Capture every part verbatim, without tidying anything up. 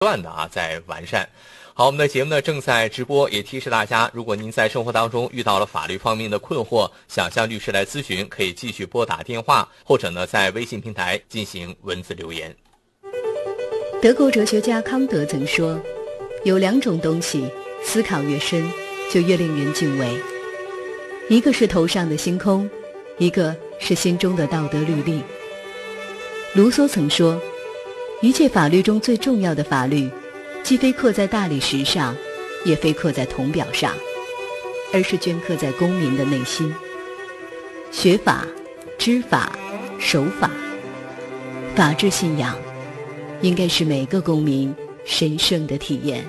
断的啊在完善。好，我们的节目呢正在直播，也提示大家，如果您在生活当中遇到了法律方面的困惑，想向律师来咨询，可以继续拨打电话，或者呢在微信平台进行文字留言。 德国哲学家康德曾说，有两种东西，思考越深，就越令人敬畏。一个是头上的星空，一个是心中的道德律例。卢梭曾说，一切法律中最重要的法律，既非刻在大理石上，也非刻在铜表上，而是镌刻在公民的内心。学法、知法、守法，法治信仰应该是每个公民神圣的体验。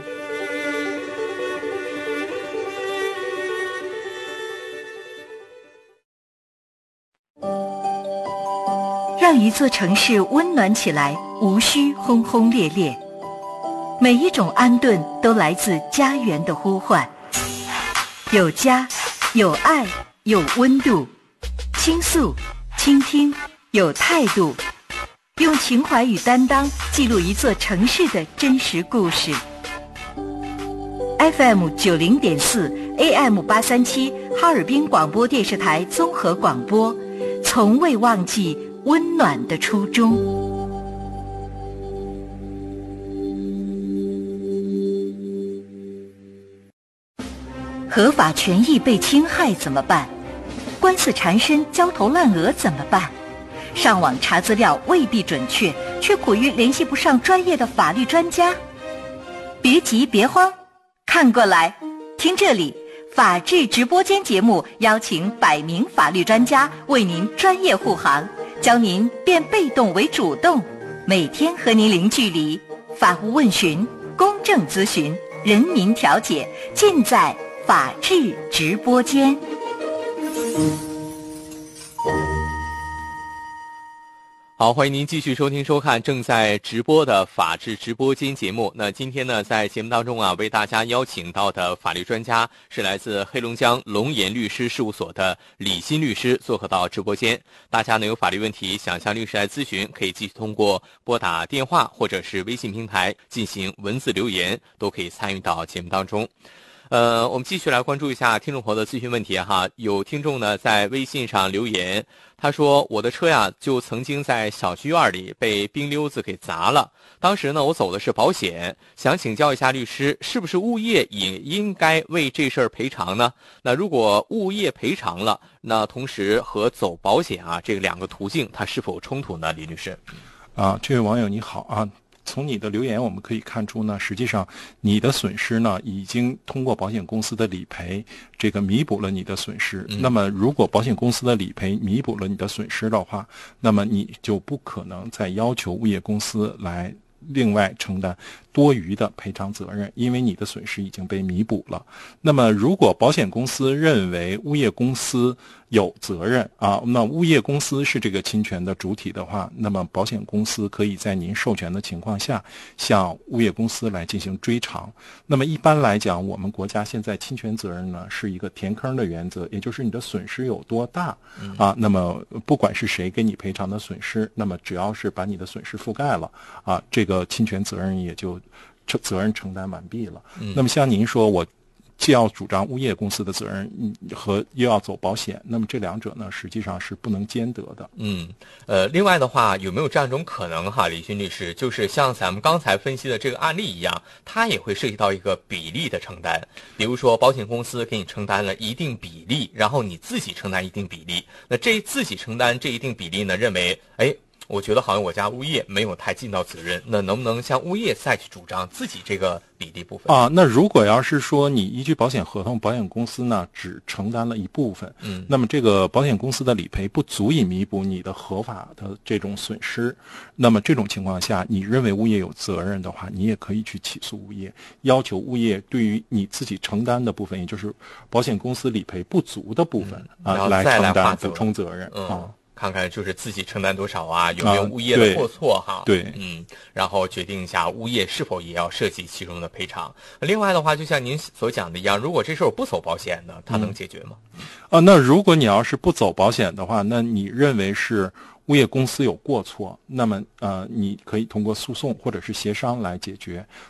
让一座城市温暖起来，无需轰轰烈烈。每一种安顿都来自家园的呼唤。有家，有爱，有温度。倾诉，倾听，有态度。用情怀与担当记录一座城市的真实故事。F M 九零点四 A M 八三七哈尔滨广播电视台综合广播，从未忘记温暖的初衷。合法权益被侵害怎么办？官司缠身，焦头烂额怎么办？上网查资料未必准确，却苦于联系不上专业的法律专家。别急别慌，看过来，听这里，法治直播间节目邀请百名法律专家为您专业护航，教您变被动为主动，每天和您零距离，法务问询、公正咨询、人民调解，尽在法治直播间。 好，欢迎您继续收听收看正在直播的法治直播间节目。那今天呢，在节目当中啊，为大家邀请到的法律专家是来自黑龙江龙岩律师事务所的李欣律师，做客到直播间。大家呢有法律问题想向律师来咨询，可以继续通过拨打电话或者是微信平台进行文字留言，都可以参与到节目当中。呃，我们继续来关注一下听众朋友的咨询问题哈。有听众呢在微信上留言，他说我的车呀就曾经在小区院里被冰溜子给砸了，当时呢我走的是保险，想请教一下律师，是不是物业也应该为这事儿赔偿呢？那如果物业赔偿了，那同时和走保险啊这两个途径它是否冲突呢？李律师。 啊，这位网友你好啊。从你的留言我们可以看出呢，实际上你的损失呢已经通过保险公司的理赔这个弥补了你的损失、嗯、那么如果保险公司的理赔弥补了你的损失的话，那么你就不可能再要求物业公司来另外承担多余的赔偿责任，因为你的损失已经被弥补了。那么如果保险公司认为物业公司有责任啊，那物业公司是这个侵权的主体的话，那么保险公司可以在您授权的情况下向物业公司来进行追偿。那么一般来讲，我们国家现在侵权责任呢是一个填坑的原则，也就是你的损失有多大啊，那么不管是谁给你赔偿的损失，那么只要是把你的损失覆盖了啊，这个侵权责任也就责任承担完毕了。嗯、那么像您说，我既要主张物业公司的责任和又要走保险，那么这两者呢实际上是不能兼得的。 嗯，呃，另外的话，有没有这样一种可能哈，李勋律师，就是像咱们刚才分析的这个案例一样，它也会涉及到一个比例的承担。比如说，保险公司给你承担了一定比例，然后你自己承担一定比例。那这自己承担这一定比例呢，认为，哎。我觉得好像我家物业没有太尽到责任，那能不能向物业再去主张自己这个比例部分啊？那如果要是说你依据保险合同，保险公司呢只承担了一部分，嗯，那么这个保险公司的理赔不足以弥补你的合法的这种损失，那么这种情况下，你认为物业有责任的话，你也可以去起诉物业，要求物业对于你自己承担的部分，也就是保险公司理赔不足的部分、嗯、啊，来承担补充责任、嗯、啊。 看看就是自己承担多少啊，有没有物业的过错哈、啊？ 对， 嗯，然后决定一下物业是否也要涉及其中的赔偿。另外的话，就像您所讲的一样，如果这事儿不走保险呢，它能解决吗？ 嗯、啊，那如果你要是不走保险的话，那你认为是物物业公司有过错，那么呃，你可以通过诉讼或者是协商来解决。